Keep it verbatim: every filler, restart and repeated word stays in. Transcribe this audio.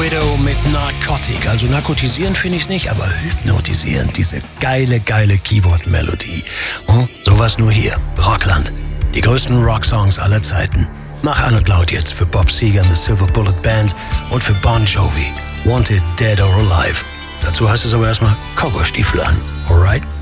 Widow mit Narcotic. Also narkotisieren finde ich es nicht, aber hypnotisieren. Diese geile, geile Keyboard-Melodie. Oh, sowas nur hier. Rockland. Die größten Rock-Songs aller Zeiten. Mach an und laut jetzt für Bob Seger and the Silver Bullet Band und für Bon Jovi. Wanted, Dead or Alive. Dazu heißt es aber erstmal Cowboy-Stiefel an. Alright?